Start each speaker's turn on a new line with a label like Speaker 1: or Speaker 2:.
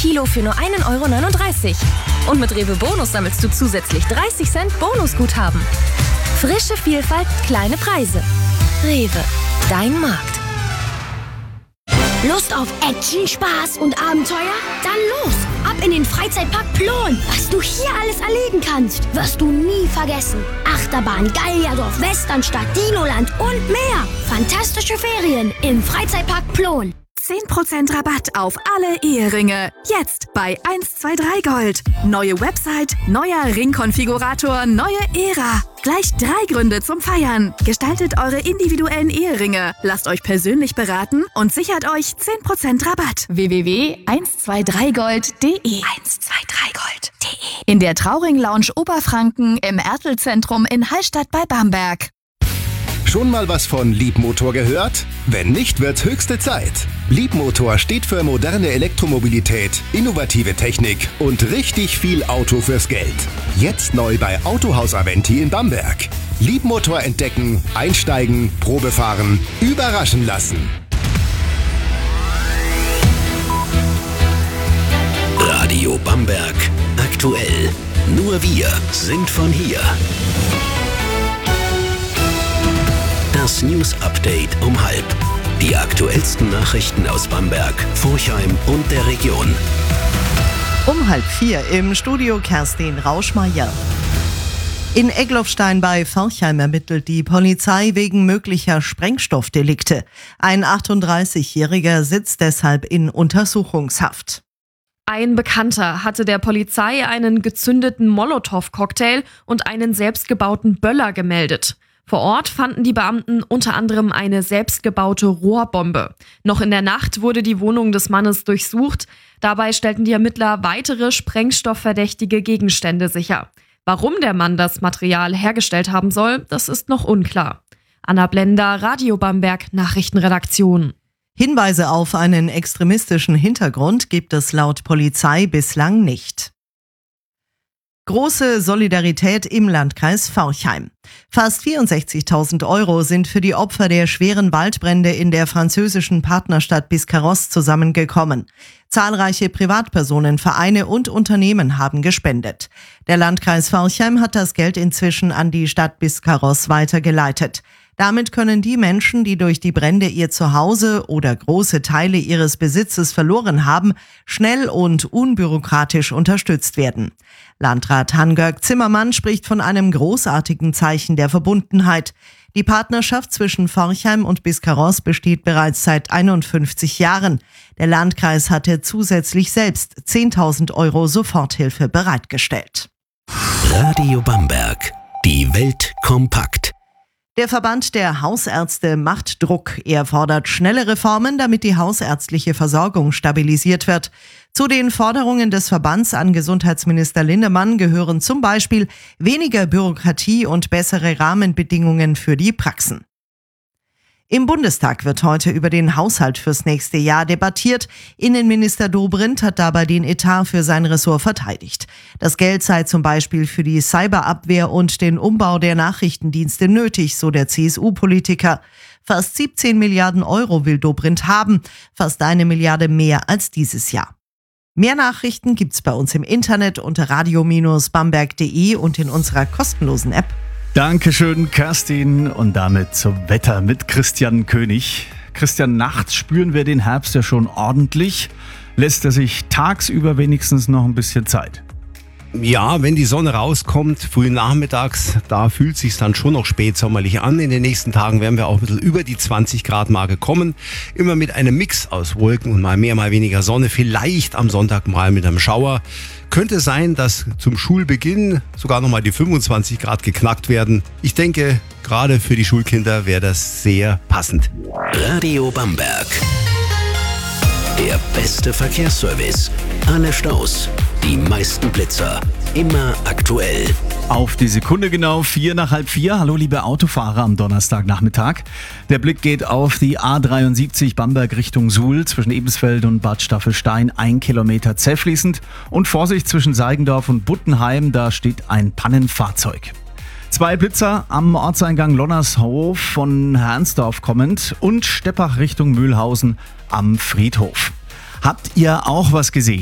Speaker 1: Kilo für nur 1,39 €. Und mit Rewe Bonus sammelst du zusätzlich 30 Cent Bonusguthaben. Frische Vielfalt, kleine Preise. Rewe, dein Markt.
Speaker 2: Lust auf Action, Spaß und Abenteuer? Dann los! Ab in den Freizeitpark Plon! Was du hier alles erleben kannst, wirst du nie vergessen. Achterbahn, Gallierdorf, Westernstadt, Dinoland und mehr. Fantastische Ferien im Freizeitpark Plon.
Speaker 3: 10% Rabatt auf alle Eheringe. Jetzt bei 123 Gold. Neue Website, neuer Ringkonfigurator, neue Ära. Gleich 3 Gründe zum Feiern. Gestaltet eure individuellen Eheringe. Lasst euch persönlich beraten und sichert euch 10% Rabatt. www.123gold.de 123gold.de In der Trauring Lounge Oberfranken im Ertel-Zentrum in Hallstatt bei Bamberg.
Speaker 4: Schon mal was von Liebmotor gehört? Wenn nicht, wird höchste Zeit. Liebmotor steht für moderne Elektromobilität, innovative Technik und richtig viel Auto fürs Geld. Jetzt neu bei Autohaus Aventi in Bamberg. Liebmotor entdecken, einsteigen, Probefahren, überraschen lassen.
Speaker 5: Radio Bamberg. Aktuell. Nur wir sind von hier. Das News Update um 12:30. Die aktuellsten Nachrichten aus Bamberg, Forchheim und der Region.
Speaker 6: Um 3:30 im Studio Kerstin Rauschmeier. In Egloffstein bei Forchheim ermittelt die Polizei wegen möglicher Sprengstoffdelikte. Ein 38-Jähriger sitzt deshalb in Untersuchungshaft.
Speaker 7: Ein Bekannter hatte der Polizei einen gezündeten Molotow-Cocktail und einen selbstgebauten Böller gemeldet. Vor Ort fanden die Beamten unter anderem eine selbstgebaute Rohrbombe. Noch in der Nacht wurde die Wohnung des Mannes durchsucht. Dabei stellten die Ermittler weitere sprengstoffverdächtige Gegenstände sicher. Warum der Mann das Material hergestellt haben soll, das ist noch unklar. Anna Blender, Radio Bamberg, Nachrichtenredaktion.
Speaker 6: Hinweise auf einen extremistischen Hintergrund gibt es laut Polizei bislang nicht. Große Solidarität im Landkreis Forchheim. Fast 64.000 € sind für die Opfer der schweren Waldbrände in der französischen Partnerstadt Biscarrosse zusammengekommen. Zahlreiche Privatpersonen, Vereine und Unternehmen haben gespendet. Der Landkreis Forchheim hat das Geld inzwischen an die Stadt Biscarrosse weitergeleitet. Damit können die Menschen, die durch die Brände ihr Zuhause oder große Teile ihres Besitzes verloren haben, schnell und unbürokratisch unterstützt werden. Landrat Hans-Georg Zimmermann spricht von einem großartigen Zeichen der Verbundenheit. Die Partnerschaft zwischen Forchheim und Biscarrosse besteht bereits seit 51 Jahren. Der Landkreis hatte zusätzlich selbst 10.000 € Soforthilfe bereitgestellt.
Speaker 5: Radio Bamberg. Die Welt kompakt.
Speaker 6: Der Verband der Hausärzte macht Druck. Er fordert schnelle Reformen, damit die hausärztliche Versorgung stabilisiert wird. Zu den Forderungen des Verbands an Gesundheitsminister Lindemann gehören zum Beispiel weniger Bürokratie und bessere Rahmenbedingungen für die Praxen. Im Bundestag wird heute über den Haushalt fürs nächste Jahr debattiert. Innenminister Dobrindt hat dabei den Etat für sein Ressort verteidigt. Das Geld sei zum Beispiel für die Cyberabwehr und den Umbau der Nachrichtendienste nötig, so der CSU-Politiker. Fast 17 Milliarden € will Dobrindt haben, fast 1 Milliarde mehr als dieses Jahr. Mehr Nachrichten gibt's bei uns im Internet unter radio-bamberg.de und in unserer kostenlosen App.
Speaker 8: Dankeschön, Kerstin. Und damit zum Wetter mit Christian König. Christian, nachts spüren wir den Herbst ja schon ordentlich. Lässt er sich tagsüber wenigstens noch ein bisschen Zeit?
Speaker 9: Ja, wenn die Sonne rauskommt, früh nachmittags, da fühlt sich's dann schon noch spätsommerlich an. In den nächsten Tagen werden wir auch ein bisschen über die 20-Grad-Marke kommen. Immer mit einem Mix aus Wolken und mal mehr, mal weniger Sonne. Vielleicht am Sonntag mal mit einem Schauer. Könnte sein, dass zum Schulbeginn sogar nochmal die 25 Grad geknackt werden. Ich denke, gerade für die Schulkinder wäre das sehr passend.
Speaker 5: Radio Bamberg. Der beste Verkehrsservice. Alle Staus, die meisten Blitzer, immer aktuell.
Speaker 8: Auf die Sekunde genau 3:04. Hallo liebe Autofahrer am Donnerstagnachmittag. Der Blick geht auf die A73 Bamberg Richtung Suhl zwischen Ebensfeld und Bad Staffelstein, 1 Kilometer zähfließend. Und Vorsicht zwischen Seigendorf und Buttenheim, da steht ein Pannenfahrzeug. 2 Blitzer am Ortseingang Lonnershof von Hernsdorf kommend und Steppach Richtung Mühlhausen am Friedhof. Habt ihr auch was gesehen?